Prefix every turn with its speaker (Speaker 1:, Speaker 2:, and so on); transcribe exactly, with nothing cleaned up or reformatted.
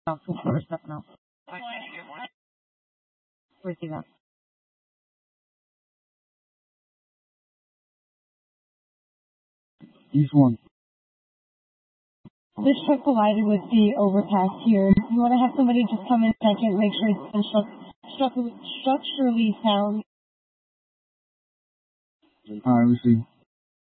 Speaker 1: off or something else. Where's he at?
Speaker 2: East one.
Speaker 3: This truck collided with the overpass here. You want to have somebody just come in second, make sure it's been stru- structurally sound.
Speaker 2: Alright, we see.